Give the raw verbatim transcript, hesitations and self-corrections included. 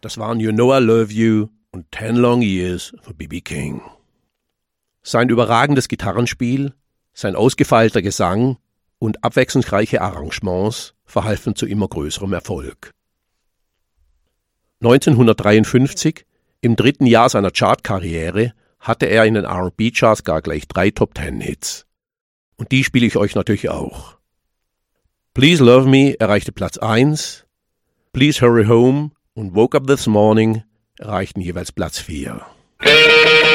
Das waren You Know I Love You und Ten Long Years von B B King. Sein überragendes Gitarrenspiel, sein ausgefeilter Gesang und abwechslungsreiche Arrangements verhalfen zu immer größerem Erfolg. neunzehnhundertdreiundfünfzig, im dritten Jahr seiner Chartkarriere, hatte er in den R und B-Charts gar gleich drei Top-Ten-Hits. Und die spiele ich euch natürlich auch. Please Love Me erreichte Platz eins, Please Hurry Home und Woke Up This Morning erreichten jeweils Platz vier.